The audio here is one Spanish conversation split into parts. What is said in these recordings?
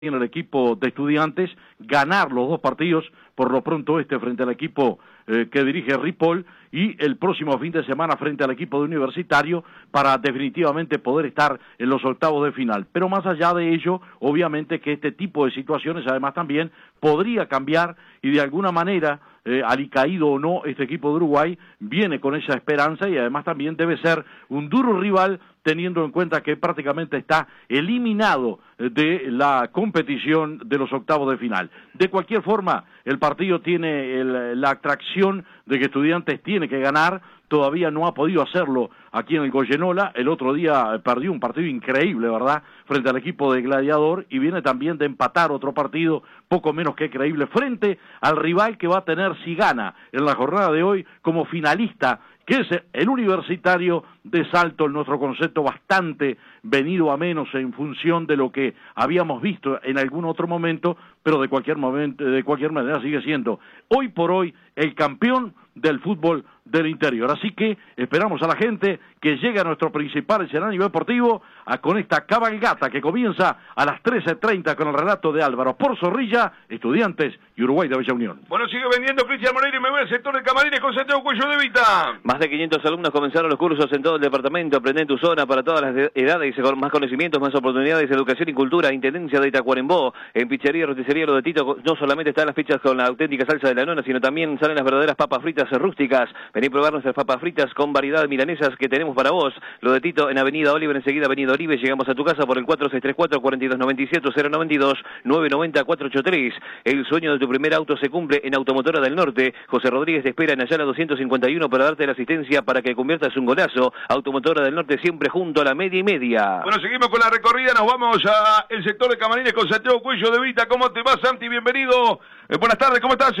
en el equipo de Estudiantes, ganar los dos partidos, por lo pronto frente al equipo que dirige Ripoll, y el próximo fin de semana frente al equipo de Universitario, para definitivamente poder estar en los octavos de final. Pero más allá de ello, obviamente que este tipo de situaciones además también podría cambiar, y de alguna manera, alicaído o no, este equipo de Uruguay viene con esa esperanza, y además también debe ser un duro rival, teniendo en cuenta que prácticamente está eliminado de la competición de los octavos de final. De cualquier forma, el partido tiene la atracción de que Estudiantes tiene que ganar. Todavía no ha podido hacerlo aquí en el Goyenola. El otro día perdió un partido increíble, ¿verdad?, frente al equipo de Gladiador, y viene también de empatar otro partido poco menos que creíble frente al rival que va a tener, si gana en la jornada de hoy, como finalista, que es el Universitario de Salto, en nuestro concepto bastante venido a menos en función de lo que habíamos visto en algún otro momento, pero de cualquier manera sigue siendo hoy por hoy el campeón del fútbol del interior. Así que esperamos a la gente que llegue a nuestro principal escenario deportivo con esta cabalgata que comienza a las 13:30 con el relato de Álvaro por Zorrilla, Estudiantes y Uruguay de Bella Unión. Bueno, sigue vendiendo Cristian Moreira y me voy al sector de camarines con Santiago Cuello de Vita. Más de 500 alumnos comenzaron los cursos en todo el departamento. Aprende en tu zona para todas las edades, con más conocimientos, más oportunidades, educación y cultura. Intendencia de Tacuarembó. En Pizzería y Roticería Lo de Tito no solamente están las pizzas con la auténtica salsa de la nona, sino también salen las verdaderas papas fritas rústicas. Vení a probar nuestras papas fritas con variedad de milanesas que tenemos para vos. Lo de Tito en Avenida Oliver, enseguida Avenida Oribe. Llegamos a tu casa por el 4634-4297-092-990-483. El sueño de tu primer auto se cumple en Automotora del Norte. José Rodríguez te espera en Ayala 251 para darte la asistencia para que conviertas un golazo. Automotora del Norte, siempre junto a la media y media. Bueno, seguimos con la recorrida, nos vamos a el sector de camarines con Santiago Cuello de Vita. ¿Cómo te va, Santi? Bienvenido. Buenas tardes, ¿cómo estás?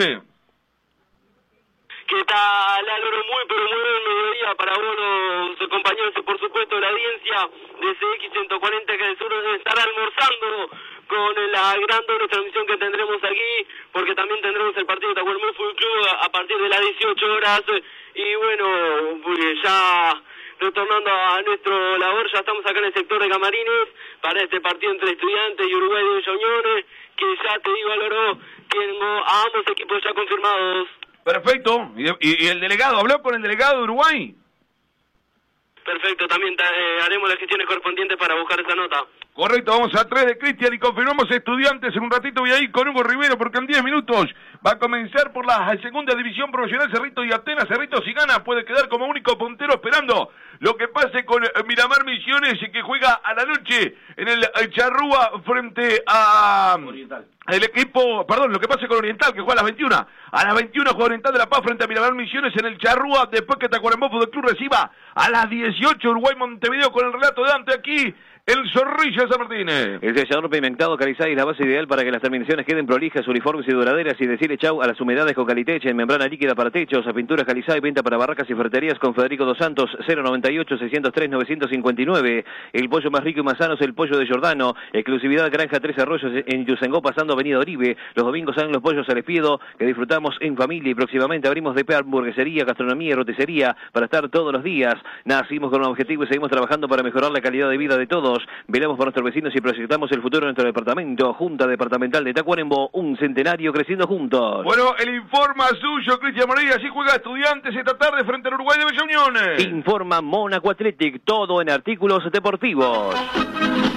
¿Qué tal, Álvaro? Muy buen mediodía para vos, los compañeros y por supuesto la audiencia de CX 140, que de seguro debe estar almorzando con la gran doble transmisión que tendremos aquí, porque también tendremos el partido de Tacuarembó Fútbol Club a partir de las 18 horas, y bueno, pues ya retornando a nuestro labor, ya estamos acá en el sector de camarines para este partido entre Estudiantes y Uruguay de Bella Unión, que ya te digo, Álvaro, tengo a ambos equipos ya confirmados. Perfecto. ¿Y el delegado? ¿Habló con el delegado de Uruguay? Perfecto, también haremos las gestiones correspondientes para buscar esa nota. Correcto, vamos a 3 de Cristian y confirmamos Estudiantes. En un ratito voy a ir con Hugo Rivero, porque en 10 minutos va a comenzar por la segunda división profesional Cerrito y Atenas. Cerrito, si gana, puede quedar como único puntero esperando lo que pase con Miramar Misiones, que juega a la noche en el Charrúa frente a Oriental. El equipo, perdón, lo que pase con Oriental, que juega a las 21. A las 21 juega Oriental de La Paz frente a Miramar Misiones en el Charrúa, después que Tacuarembó Fútbol Club reciba a las 18 Uruguay Montevideo, con el relato de Dante aquí, el Zorrilla San Martínez. El sellador pimentado Calizay es la base ideal para que las terminaciones queden prolijas, uniformes y duraderas, y decirle chau a las humedades con Calitech, en membrana líquida para techos, a pinturas Calizay, venta para barracas y ferreterías con Federico Dos Santos, 098-603-959. El pollo más rico y más sano es el pollo de Giordano, exclusividad Granja Tres Arroyos en Ituzaingó, pasando Avenida Oribe. Los domingos salen los pollos al espiedo que disfrutamos en familia, y próximamente abrimos de hamburguesería, gastronomía y roticería para estar todos los días. Nacimos con un objetivo y seguimos trabajando para mejorar la calidad de vida de todos. Velamos por nuestros vecinos y proyectamos el futuro de nuestro departamento. Junta Departamental de Tacuarembó, un centenario creciendo juntos. Bueno, el informa suyo, Cristian Moreira. Así juega Estudiantes esta tarde frente al Uruguay de Bella Unión. Informa Mónaco Athletic, todo en artículos deportivos.